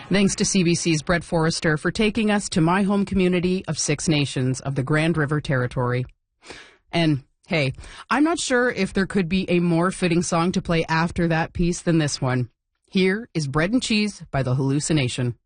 Thanks to CBC's Brett Forrester for taking us to my home community of Six Nations of the Grand River Territory. And hey, I'm not sure if there could be a more fitting song to play after that piece than this one. Here is Bread and Cheese by The Hallucination.